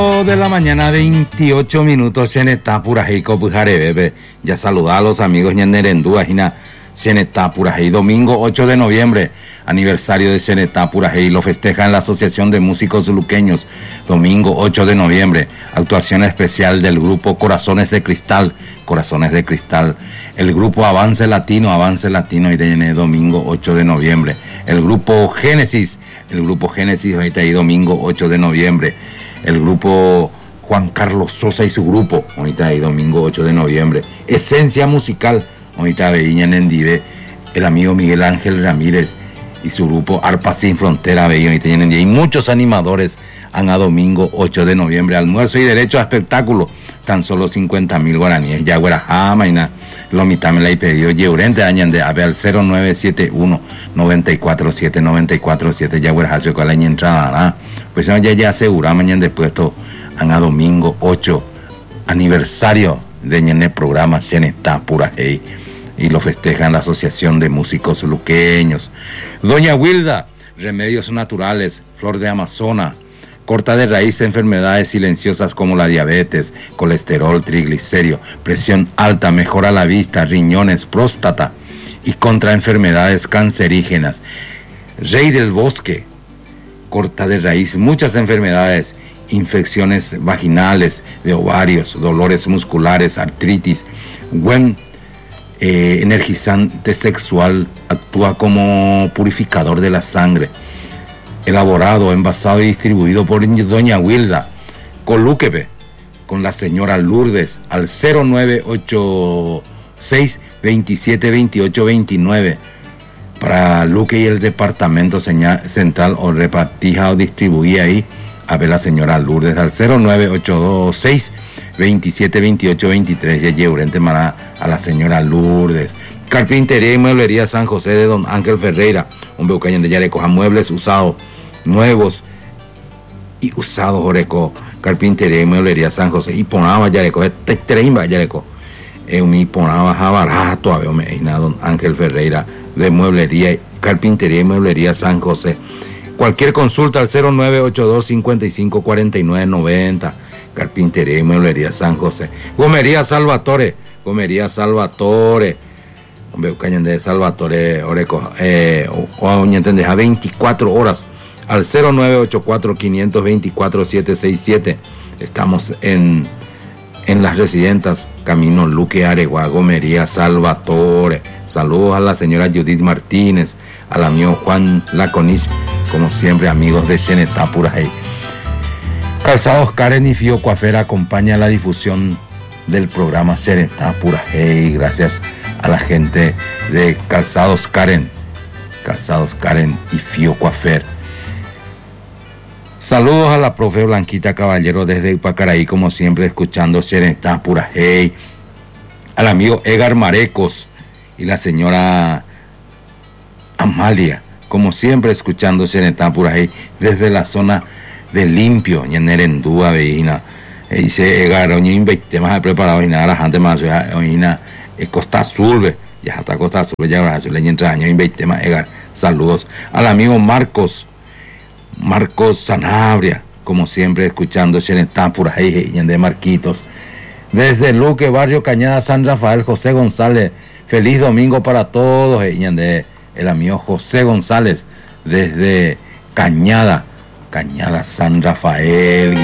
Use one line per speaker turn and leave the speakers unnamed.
De la mañana, 28 minutos, Xenetá Purajico Pujarebe. Ya saludar a los amigos Ñanerendúa, Gina Xenetá Purajei. Domingo 8 de noviembre, aniversario de Xenetá Purajei. Lo festeja en la Asociación de Músicos Luqueños. Domingo 8 de noviembre, actuación especial del grupo Corazones de Cristal. Corazones de Cristal. El grupo Avance Latino, y tiene domingo 8 de noviembre. El grupo Génesis, ahorita ahí domingo 8 de noviembre. El grupo Juan Carlos Sosa y su grupo, ahorita ahí domingo 8 de noviembre. Esencia Musical, ahorita Beña Nendive, el amigo Miguel Ángel Ramírez y su grupo Arpa Sin Frontera, Beña, ahorita en y muchos animadores han a domingo 8 de noviembre. Almuerzo y derecho a espectáculo, tan solo 50.000 guaraníes. Yaguera Jama y lo mitad me la he pedido. Yeurente añande a ver al 0971 947 Yaguera Jacio con la entrada. Pues ya asegura mañana después han a domingo 8 aniversario de el programa Xenetá Purajei y lo festejan la Asociación de Músicos Luqueños. Doña Wilda, remedios naturales, flor de Amazona, corta de raíz enfermedades silenciosas como la diabetes, colesterol, triglicérido, presión alta, mejora la vista, riñones, próstata y contra enfermedades cancerígenas. Rey del Bosque, corta de raíz muchas enfermedades, infecciones vaginales, de ovarios, dolores musculares, artritis. Buen energizante sexual, actúa como purificador de la sangre. Elaborado, envasado y distribuido por Doña Wilda. Colúquebe con la señora Lourdes al 0986 27 28 29 para Luque y el departamento central o repartija o distribuía ahí a ver la señora Lourdes al 0986 27 28 23 y Yeurente Mará a la señora Lourdes. Carpintería y Mueblería San José de Don Ángel Ferreira, un beucañen de Yareco, a muebles usados, nuevos y usados, Oreco. Carpintería y Mueblería San José y ponaba Yareco, este treimba Yareco. Mi ponaba barato a ver, Don Ángel Ferreira de Mueblería, Carpintería y Mueblería San José. Cualquier consulta al 0982 55 49 90. Carpintería y Mueblería San José. Gomería Salvatore. Hombre, cañón de Salvatore, Oreco, o entendés, a 24 horas al 0984 524 767. Estamos en las residentas Camino Luque Aregua, Gomería Salvatore. Saludos a la señora Judith Martínez, al amigo Juan Laconich, como siempre amigos de Xenetá Purajei. Calzados Karen y Fío Coafer acompaña la difusión del programa Xenetá Purajei. Gracias a la gente de Calzados Karen y Fío Coafer. Saludos a la profe Blanquita Caballero desde Ipacaraí, como siempre escuchando Xenetá Purajei. Al amigo Edgar Marecos y la señora Amalia, como siempre escuchando Xenetá Purajei desde la zona de Limpio, Ñanerendúa, Veína. Dice Edgar, oña invite más preparado y nada, la gente más, oña Costa Azul, ya está Costa Azul, ya ahora le entra año invite más Edgar. Saludos al amigo Marcos Sanabria, como siempre escuchando Xenetá Purajei, de Marquitos. Desde Luque, Barrio Cañada, San Rafael, José González. Feliz domingo para todos, de el amigo José González desde Cañada, San Rafael.